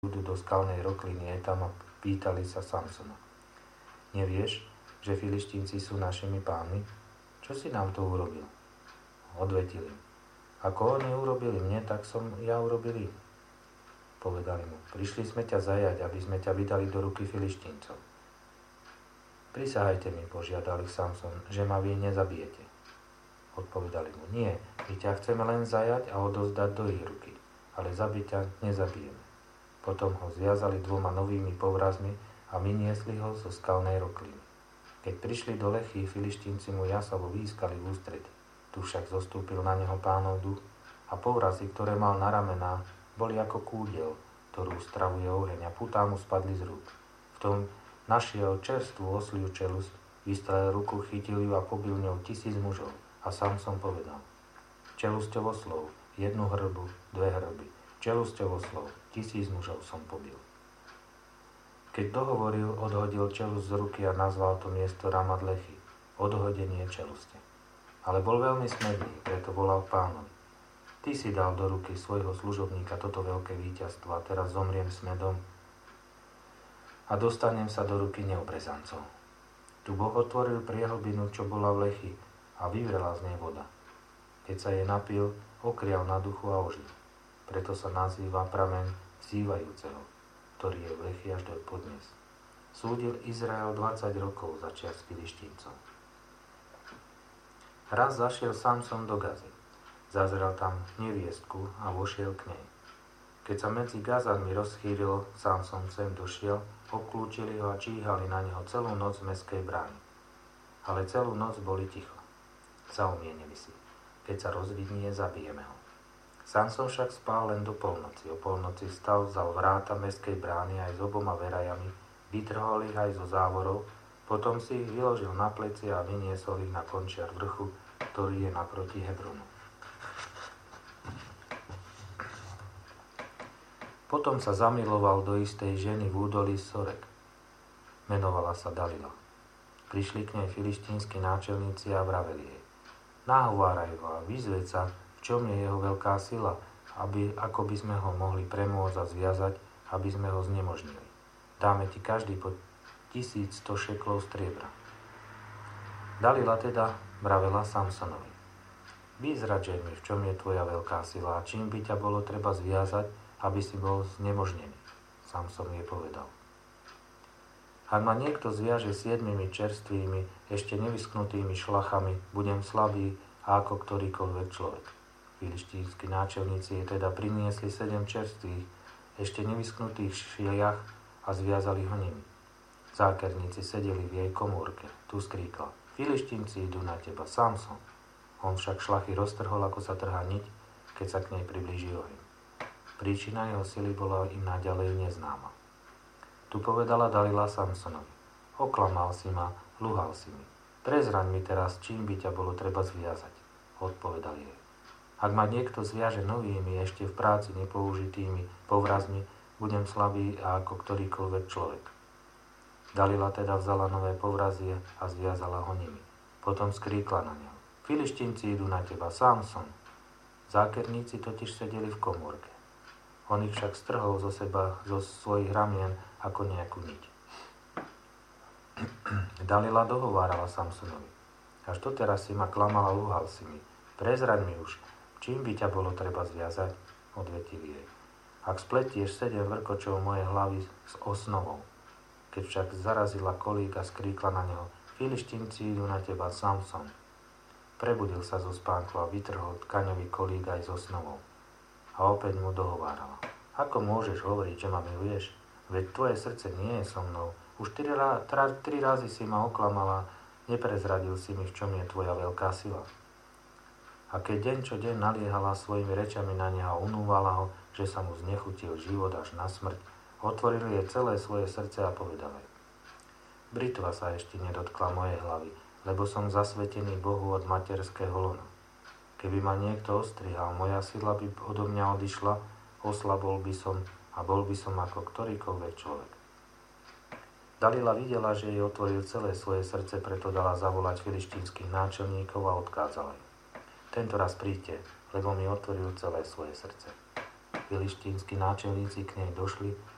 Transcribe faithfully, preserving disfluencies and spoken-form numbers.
do skalnej rokliny Etam a pýtali sa Samsona: Nevieš, že Filištínci sú našimi pánmi? Čo si nám to urobil? Odvetil im: Ako oni urobili mne, tak som ja urobil im. Povedali mu: Prišli sme ťa zajať, aby sme ťa vydali do ruky Filištíncov. Prisahajte mi, požiadal ich Samson, že ma vy nezabijete. Odpovedali mu: Nie, my ťa chceme len zajať a odozdať do ich ruky, ale zabiť ťa nezabijeme. Potom ho zviazali dvoma novými povrazmi a vyniesli ho zo skalnej rokliny. Keď prišli do Lechy, Filištínci mu jasavo výskali v ústrety. Tu však zostúpil na neho Pánov duch a povrazy, ktoré mal na ramenách, boli ako kúdiel, ktorú stravuje oheň, a putá mu spadli z rúk. V tom našiel čerstvú osliu čelusť, vystrelil ruku, chytil ju a pobil ňou tisíc mužov. A Samson povedal: Čelusťou oslov, jednu hrbu, dve hrby, čelusťou oslov, tisíc mužov som pobil. Keď dohovoril, odhodil čelusť z ruky a nazval to miesto Ramat Lechy, odhodenie čeluste. Ale bol veľmi smedný, preto volal Pánovi: Ty si dal do ruky svojho služobníka toto veľké víťazstvo a teraz zomriem smedom a dostanem sa do ruky neobrezancov. Tu Boh otvoril priehlbinu, čo bola v Lechy, a vyvrela z nej voda. Keď sa jej napil, okrial na duchu a ožil. Preto sa nazýva prameň vzývajúceho, ktorý je v Lechy až do podnes. Súdil Izrael dvadsať rokov za čias Filištíncov. Raz zašiel Samson do Gazy. Zazrel tam neviestku a vošiel k nej. Keď sa medzi Gazanmi rozchýrilo, Samson sem došiel, obklúčili ho a číhali na neho celú noc v mestskej bráni. Ale celú noc boli ticho. Zaumienili si: keď sa rozvidnie, zabijeme ho. Samson však spál len do polnoci. O polnoci vstal, vzal vráta mestskej brány aj s oboma verajami, vytrhol ich aj zo závorov, potom si ich vyložil na plecia a vyniesol ich na končiar vrchu, ktorý je naproti Hebronu. Potom sa zamiloval do istej ženy v údolí Sorek. Menovala sa Dalila. Prišli k nej filištínsky náčelníci a vraveli jej: Nahováraj ho a vyzveď sa, v čom je jeho veľká sila, aby, ako by sme ho mohli premôcť a zviazať, aby sme ho znemožnili. Dáme ti každý po tisícsto šeklov striebra. Dalila teda vravela Samsonovi: Vyzradžej mi, v čom je tvoja veľká sila a čím by ťa bolo treba zviazať, aby si bol znemožnený. Samson jej povedal: Ak ma niekto zviaže siedmimi čerstvými, ešte nevysknutými šlachami, budem slabý ako ktorýkoľvek človek. Filištínsky náčelníci jej teda priniesli sedem čerstvých, ešte nevysknutých šiliach a zviazali ho nimi. Zákerníci sedeli v jej komórke. Tu skríkla: Filištínci idú na teba, Samson. On však šlachy roztrhol, ako sa trhá niť, keď sa k nej priblíži oheň. Príčina jeho sily bola im naďalej neznáma. Tu povedala Dalila Samsonovi: Oklamal si ma, luhal si mi. Prezraň mi teraz, čím by ťa bolo treba zviazať. Odpovedal jej: Ak ma niekto zviaže novými, ešte v práci nepoužitými povrazmi, budem slabý ako ktorýkoľvek človek. Dalila teda vzala nové povrazie a zviazala ho nimi. Potom skríkla na neho: Filištínci idú na teba, Samson. Zákerníci totiž sedeli v komórke. On ich však strhol zo seba, zo svojich ramien, ako nejakú niť. Dalila dohovárala Samsonovi: Až doteraz si ma klamal a lúhal si mi. Prezraň mi už, čím by ťa bolo treba zviazať. Odvetil jej: Ak spletieš sedem vrkočov mojej hlavy s osnovou. Keď však zarazila kolík a skríkla na neho: Filištínci idú na teba, Samson. Prebudil sa zo spánku a vytrhol tkaňový kolík aj s osnovou. A opäť mu dohovárala: Ako môžeš hovoriť, že ma miluješ? Veď tvoje srdce nie je so mnou. Už tri, ra, tra, tri razy si ma oklamala, neprezradil si mi, v čom je tvoja veľká sila. A keď deň čo deň naliehala svojimi rečami na neho a unúvala ho, že sa mu znechutil život až na smrť, otvoril jej celé svoje srdce a povedal jej: Britva sa ešte nedotkla mojej hlavy, lebo som zasvetený Bohu od materského lona. Keby ma niekto ostrihal, moja sila by odo mňa odišla, oslabol by som a bol by som ako ktorýkoľvek človek. Dalila videla, že jej otvoril celé svoje srdce, preto dala zavolať filištínskych náčelníkov a odkázala im: Tento raz príďte, lebo mi otvoril celé svoje srdce. Filištínsky náčelníci k nej došli